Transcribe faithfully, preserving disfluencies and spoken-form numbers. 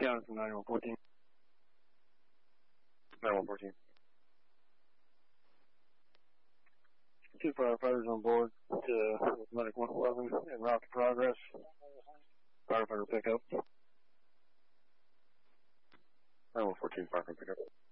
County from ninety-one fourteen. ninety-one fourteen. Two firefighters on board to Medic one eleven and route to progress. Firefighter pickup. ninety-one fourteen, firefighter pickup.